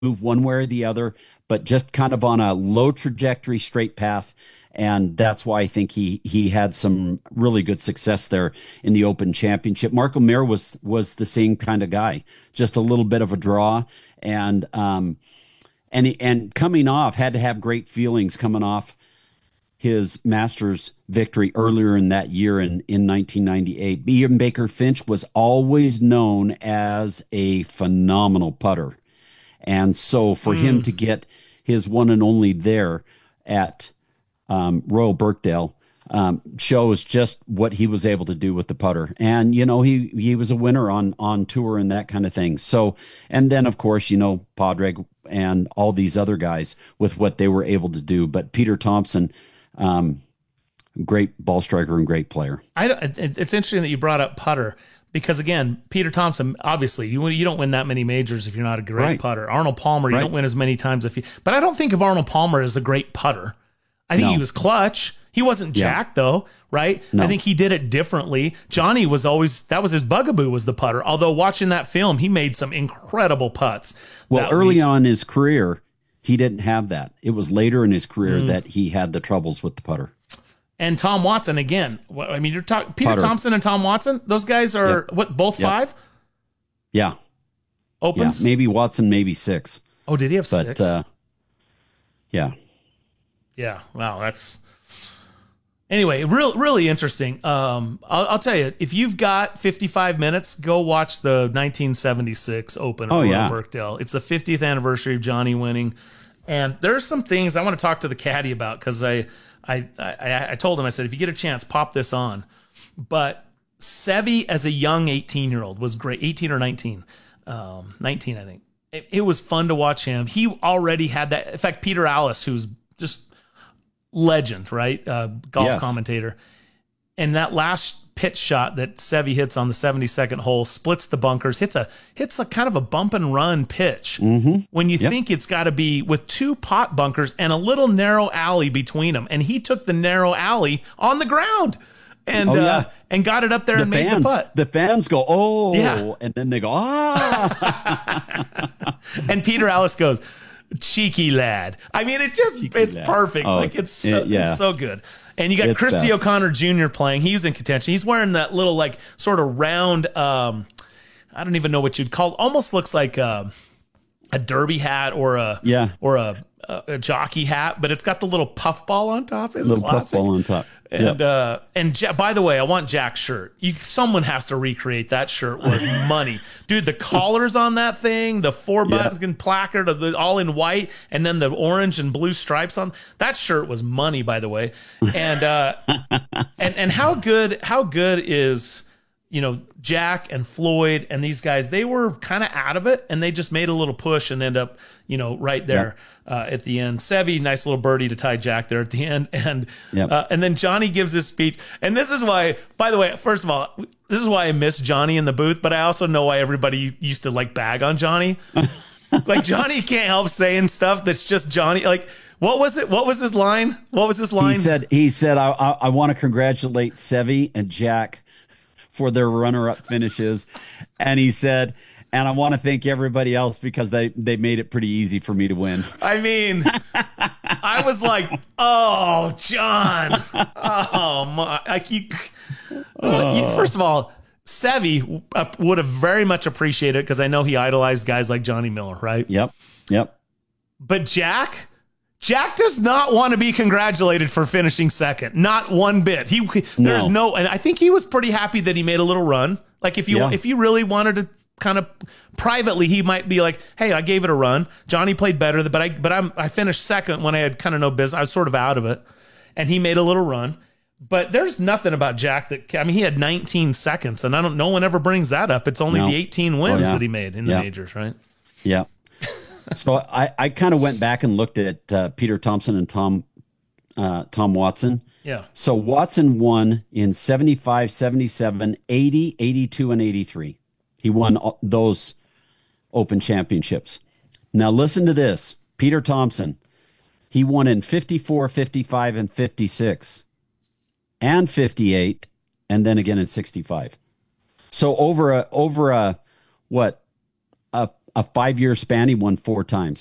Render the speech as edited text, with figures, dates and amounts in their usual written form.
move one way or the other, but just kind of on a low trajectory, straight path. And that's why I think he had some really good success there in the Open Championship. Marco Mir was the same kind of guy, just a little bit of a draw, and and coming off had to have great feelings coming off his Masters victory earlier in that year in 1998. Ian Baker Finch was always known as a phenomenal putter. And so for him to get his one and only there at Royal Birkdale shows just what he was able to do with the putter. And, he was a winner on tour and that kind of thing. So, and then of course, Padraig and all these other guys with what they were able to do. But Peter Thompson, great ball striker and great player. It's interesting that you brought up putter. Because again, Peter Thompson, obviously, you don't win that many majors if you're not a great putter. Arnold Palmer, you don't win as many times but I don't think of Arnold Palmer as a great putter. I think he was clutch. He wasn't jacked though, right? No. I think he did it differently. Johnny was that was his bugaboo, was the putter. Although watching that film, he made some incredible putts. Well, early on in his career, he didn't have that. It was later in his career that he had the troubles with the putter. And Tom Watson again. I mean, you're talking Peter Thompson and Tom Watson. Those guys are both 5? Yeah, opens. Yeah, maybe Watson, maybe 6. Oh, did he have 6? Yeah. Yeah. Wow. That's anyway. Really interesting. I'll tell you, if you've got 55 minutes, go watch the 1976 Open at Birkdale. It's the 50th anniversary of Johnny winning, and there's some things I want to talk to the caddy about because I told him, I said, if you get a chance, pop this on. But Seve as a young 18-year-old was great. 18 or 19. 19, I think. It was fun to watch him. He already had that. In fact, Peter Allis, who's just legend, right? Golf commentator. And that last pitch shot that Seve hits on the 72nd hole splits the bunkers, hits a kind of a bump and run pitch. When you think it's got to be with 2 pot bunkers and a little narrow alley between them. And he took the narrow alley on the ground and got it up there and made the putt. The fans go, oh, and then they go, ah. And Peter Allis goes, cheeky lad. I mean, it's perfect. Oh, it's so good. And you got Christy O'Connor Jr. playing. He's in contention. He's wearing that little sort of round. I don't even know what you'd call. Almost looks like a derby hat or a jockey hat, but it's got the little puffball on top. It's little classic. Puffball on top. And by the way, I want Jack's shirt. Someone has to recreate that shirt with money, dude. The collars on that thing, the 4-button placard, all in white, and then the orange and blue stripes on that shirt was money. By the way, and and how good is Jack and Floyd and these guys? They were kind of out of it, and they just made a little push and end up right there. At the end, Seve, nice little birdie to tie Jack there at the end, and then Johnny gives his speech, and this is why. By the way, first of all, this is why I miss Johnny in the booth, but I also know why everybody used to bag on Johnny. Johnny can't help saying stuff that's just Johnny. What was it? What was his line? He said, I want to congratulate Seve and Jack for their runner-up finishes, and he said, and I want to thank everybody else because they made it pretty easy for me to win. I mean, I was like, oh, John. Oh, my. First of all, Seve would have very much appreciated it because I know he idolized guys like Johnny Miller, right? Yep. But Jack does not want to be congratulated for finishing second. Not one bit. And I think he was pretty happy that he made a little run. If you really wanted to kind of privately, he might be like, hey, I gave it a run. Johnny played better, but I finished second when I had kind of no business. I was sort of out of it. And he made a little run. But there's nothing about Jack he had 19 seconds, and no one ever brings that up. It's only the 18 wins that he made in the majors, right? Yeah. So I kind of went back and looked at Peter Thompson and Tom Watson. Yeah. So Watson won in 75, 77, 80, 82, and 83. He won those Open Championships. Now listen to this. Peter Thompson, he won in 54, 55, and 56, and 58, and then again in 65. So over a a 5-year span, he won 4 times.